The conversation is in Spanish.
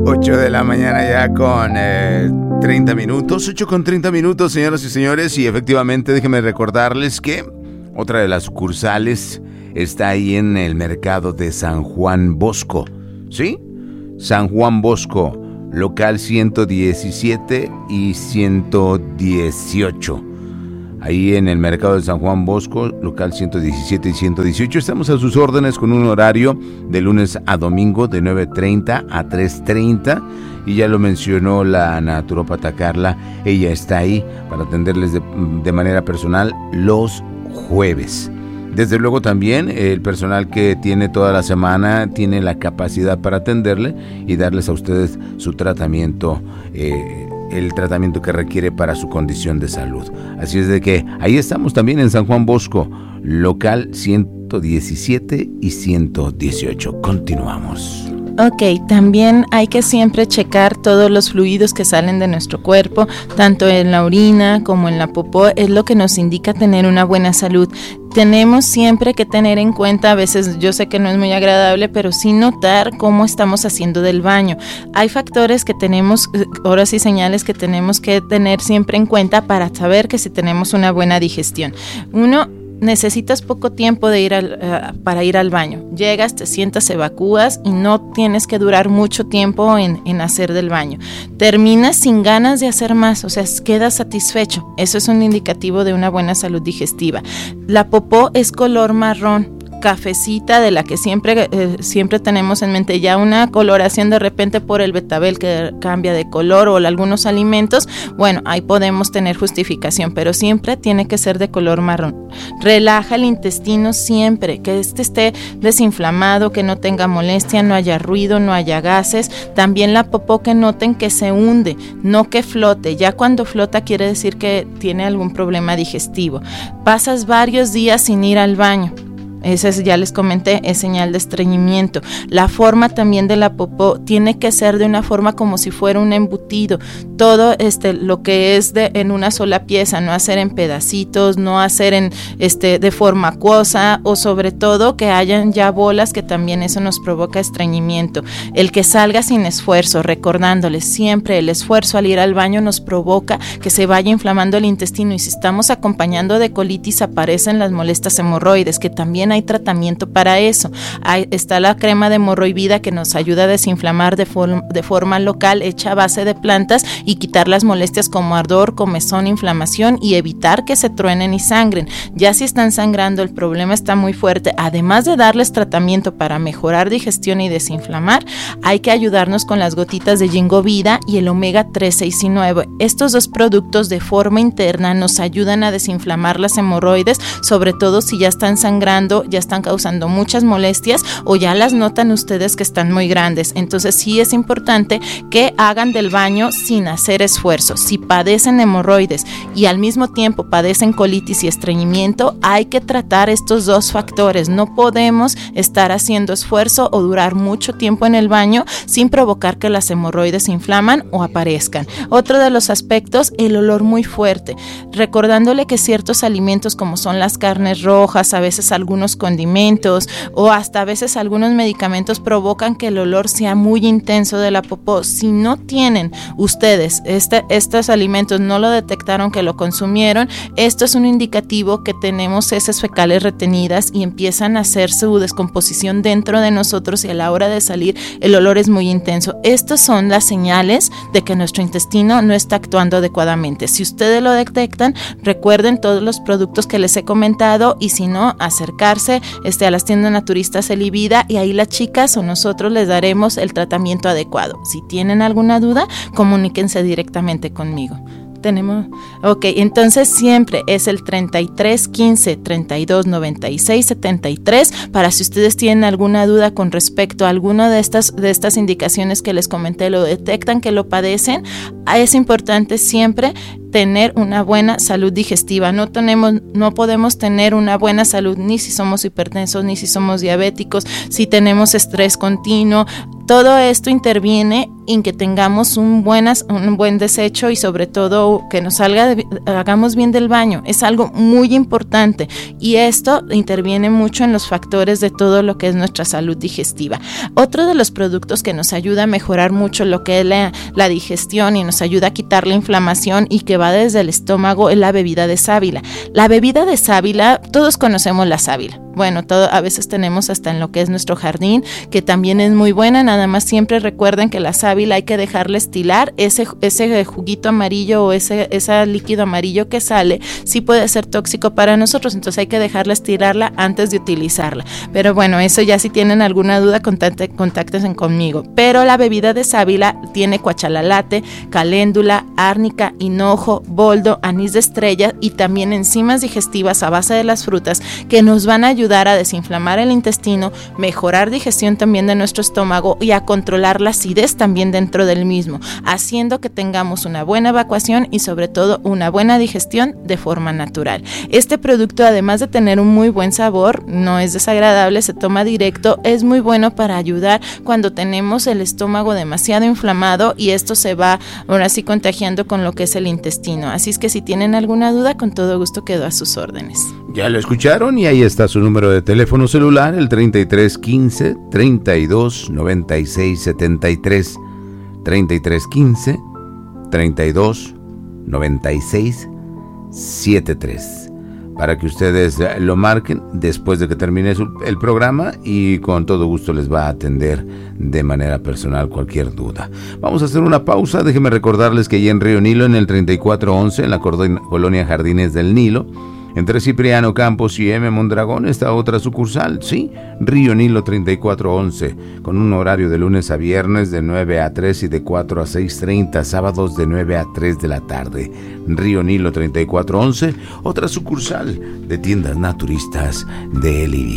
8 de la mañana ya con 30 minutos, 8 con 30 minutos, señoras y señores, y efectivamente déjenme recordarles que otra de las sucursales está ahí en el mercado de San Juan Bosco, ¿sí? San Juan Bosco, local 117 y 118. Ahí en el mercado de San Juan Bosco, local 117 y 118, estamos a sus órdenes con un horario de lunes a domingo de 9:30 a 3:30. Y ya lo mencionó la naturópata Carla, ella está ahí para atenderles de manera personal los jueves. Desde luego también el personal que tiene toda la semana tiene la capacidad para atenderle y darles a ustedes su tratamiento, el tratamiento que requiere para su condición de salud. Así es de que ahí estamos también en San Juan Bosco, local 117 y 118. Continuamos. Ok, también hay que siempre checar todos los fluidos que salen de nuestro cuerpo, tanto en la orina como en la popó, es lo que nos indica tener una buena salud. Tenemos siempre que tener en cuenta, a veces yo sé que no es muy agradable, pero sí notar cómo estamos haciendo del baño. Hay factores que tenemos, horas y señales que tenemos que tener siempre en cuenta para saber que si tenemos una buena digestión. Uno, necesitas poco tiempo para ir al baño. Llegas, te sientas, evacúas y no tienes que durar mucho tiempo en hacer del baño. Terminas sin ganas de hacer más, o sea, quedas satisfecho. Eso es un indicativo de una buena salud digestiva. La popó es color marrón, cafecita, de la que siempre tenemos en mente, ya una coloración de repente por el betabel que cambia de color o algunos alimentos, bueno, ahí podemos tener justificación, pero siempre tiene que ser de color marrón. Relaja el intestino siempre, que esté desinflamado, que no tenga molestia, no haya ruido, no haya gases. También la popó que noten que se hunde, no que flote. Ya cuando flota quiere decir que tiene algún problema digestivo. Pasas varios días sin ir al baño. Ese ya les comenté, es señal de estreñimiento. La forma también de la popó tiene que ser de una forma como si fuera un embutido. Todo lo que es en una sola pieza, no hacer en pedacitos, no hacer de forma acuosa, o sobre todo que hayan ya bolas, que también eso nos provoca estreñimiento. El que salga sin esfuerzo, recordándoles siempre el esfuerzo al ir al baño nos provoca que se vaya inflamando el intestino, y si estamos acompañando de colitis aparecen las molestias hemorroides, que también hay tratamiento para eso. Está la crema de hemorroivida que nos ayuda a desinflamar de forma local, hecha a base de plantas, y quitar las molestias como ardor, comezón, inflamación, y evitar que se truenen y sangren. Ya si están sangrando, el problema está muy fuerte, además de darles tratamiento para mejorar digestión y desinflamar, hay que ayudarnos con las gotitas de Ginkgo Vida y el omega 3, 6 y 9. Estos dos productos de forma interna nos ayudan a desinflamar las hemorroides, sobre todo si ya están sangrando, ya están causando muchas molestias o ya las notan ustedes que están muy grandes. Entonces sí es importante que hagan del baño sin hacer esfuerzo. Si padecen hemorroides y al mismo tiempo padecen colitis y estreñimiento, hay que tratar estos dos factores. No podemos estar haciendo esfuerzo o durar mucho tiempo en el baño sin provocar que las hemorroides se inflaman o aparezcan. Otro de los aspectos, el olor muy fuerte. Recordándole que ciertos alimentos como son las carnes rojas, a veces algunos condimentos o hasta a veces algunos medicamentos provocan que el olor sea muy intenso de la popó. Si no tienen ustedes estos alimentos, no lo detectaron que lo consumieron, esto es un indicativo que tenemos heces fecales retenidas y empiezan a hacer su descomposición dentro de nosotros, y a la hora de salir el olor es muy intenso. Estas son las señales de que nuestro intestino no está actuando adecuadamente. Si ustedes lo detectan, recuerden todos los productos que les he comentado, y si no, acercarse a las tiendas naturistas Elivida, y ahí las chicas o nosotros les daremos el tratamiento adecuado. Si tienen alguna duda, comuníquense directamente conmigo. Entonces siempre es el 33 15 32 96 73 para si ustedes tienen alguna duda con respecto a alguna de estas indicaciones que les comenté, lo detectan que lo padecen. Es importante siempre tener una buena salud digestiva. No podemos tener una buena salud ni si somos hipertensos, ni si somos diabéticos, si tenemos estrés continuo. Todo esto interviene y que tengamos un buen desecho y sobre todo que nos hagamos bien del baño. Es algo muy importante y esto interviene mucho en los factores de todo lo que es nuestra salud digestiva. Otro de los productos que nos ayuda a mejorar mucho lo que es la digestión y nos ayuda a quitar la inflamación y que va desde el estómago es la bebida de sábila. La bebida de sábila, todos conocemos la sábila. Bueno, a veces tenemos hasta en lo que es nuestro jardín, que también es muy buena, nada más siempre recuerden que la sábila hay que dejarle estilar, ese juguito amarillo o ese líquido amarillo que sale, sí puede ser tóxico para nosotros, entonces hay que dejarla estirarla antes de utilizarla. Pero bueno, eso ya si tienen alguna duda, contáctense conmigo. Pero la bebida de sábila tiene cuachalalate, caléndula, árnica, hinojo, boldo, anís de estrella y también enzimas digestivas a base de las frutas que nos van a ayudar a desinflamar el intestino, mejorar digestión también de nuestro estómago y a controlar la acidez también dentro del mismo, haciendo que tengamos una buena evacuación y sobre todo una buena digestión de forma natural. Este producto, además de tener un muy buen sabor, no es desagradable, se toma directo, es muy bueno para ayudar cuando tenemos el estómago demasiado inflamado y esto se va ahora sí contagiando con lo que es el intestino. Así es que si tienen alguna duda, con todo gusto quedo a sus órdenes. Ya lo escucharon y ahí está su número de teléfono celular, el 33 15 32 96 73, 33 15 32 96 73, para que ustedes lo marquen después de que termine el programa y con todo gusto les va a atender de manera personal cualquier duda. Vamos a hacer una pausa, déjenme recordarles que allí en Río Nilo, en el 3411, en la colonia Jardines del Nilo, entre Cipriano Campos y M. Mondragón, está otra sucursal, sí, Río Nilo 3411, con un horario de lunes a viernes de 9 a 3 y de 4 a 6:30, sábados de 9 a 3 de la tarde. Río Nilo 3411, otra sucursal de tiendas naturistas de Eli.